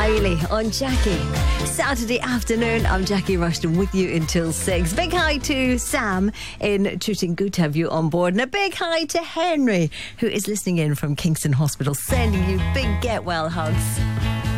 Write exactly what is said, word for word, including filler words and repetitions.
Hayley on Jackie. Saturday afternoon, I'm Jackie Rushton with you until six. Big hi to Sam in Tooting. Good to have you on board. And a big hi to Henry, who is listening in from Kingston Hospital, sending you big get well hugs.